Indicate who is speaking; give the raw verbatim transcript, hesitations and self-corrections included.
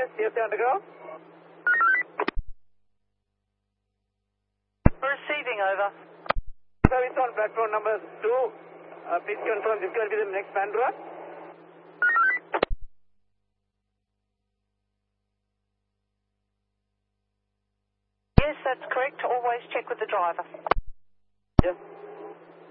Speaker 1: yes, yes, on the go.
Speaker 2: Receiving, over.
Speaker 1: Service on platform number two. Uh, please confirm this will be the next man run.
Speaker 2: Yes, that's correct. Always check with the driver.